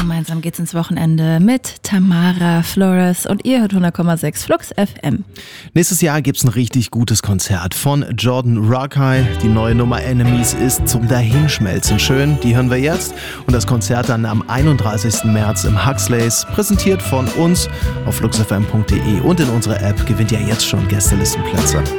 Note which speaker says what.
Speaker 1: Gemeinsam geht's ins Wochenende mit Tamara Flores und ihr hört 100,6 Flux FM.
Speaker 2: Nächstes Jahr gibt's ein richtig gutes Konzert von Jordan Rakei. Die neue Nummer Enemies ist zum Dahinschmelzen schön. Die hören wir jetzt. Und das Konzert dann am 31. März im Huxleys, präsentiert von uns auf fluxfm.de und in unserer App gewinnt ihr jetzt schon Gästelistenplätze.